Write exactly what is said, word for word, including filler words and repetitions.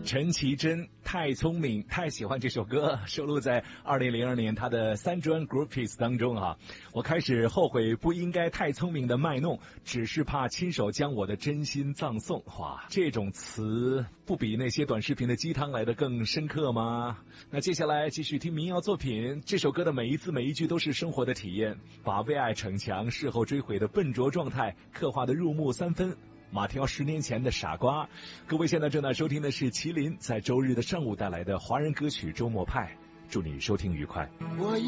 陈绮贞太聪明太喜欢这首歌，收录在二零零二年他的三专 Groupies 当中啊。我开始后悔不应该太聪明的卖弄，只是怕亲手将我的真心葬送。哇，这种词不比那些短视频的鸡汤来的更深刻吗？那接下来继续听民谣作品，这首歌的每一字每一句都是生活的体验，把为爱逞强事后追悔的笨拙状态刻画的入木三分。马挑十年前的傻瓜，各位现在正在收听的是麒麟在周日的上午带来的华人歌曲周末派，祝你收听愉快。 我